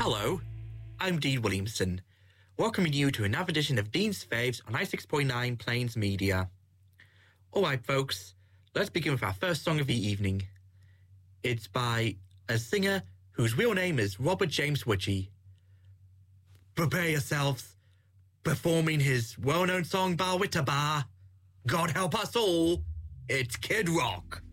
Hello, I'm Dean Williamson, welcoming you to another edition of Dean's Faves on 96.9 Plains Media. Alright folks, let's begin with our first song of the evening. It's by a singer whose real name is Robert James Ritchie. Prepare yourselves, performing his well-known song Bar Witta Bar, God Help Us All, it's Kid Rock.